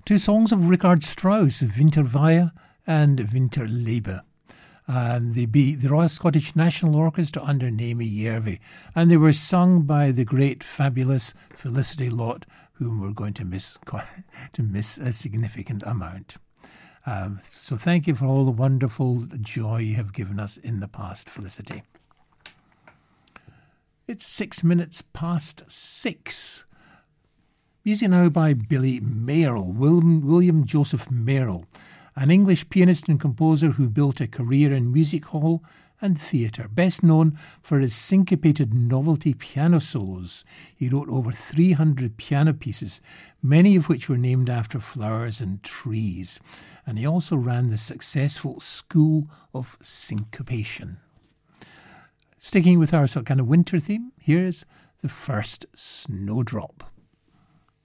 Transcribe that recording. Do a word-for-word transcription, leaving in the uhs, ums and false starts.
Two songs of Richard Strauss, Winterweihe and Winterliebe. And they beat the Royal Scottish National Orchestra under Naomi Järvi. And they were sung by the great, fabulous Felicity Lott, whom we're going to miss, to miss a significant amount. Um, so thank you for all the wonderful joy you have given us in the past, Felicity. It's six minutes past six. Music now by Billy Merrill, William, William Joseph Merrill, an English pianist and composer who built a career in music hall and theatre, best known for his syncopated novelty piano solos. He wrote over three hundred piano pieces, many of which were named after flowers and trees. And he also ran the successful School of Syncopation. Sticking with our sort of kind of winter theme, here's the first Snowdrop.